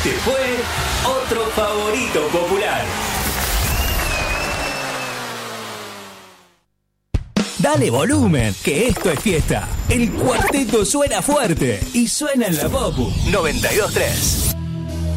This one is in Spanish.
Este fue otro favorito popular. Dale volumen, que esto es fiesta. El cuarteto suena fuerte y suena en la Popu 92.3.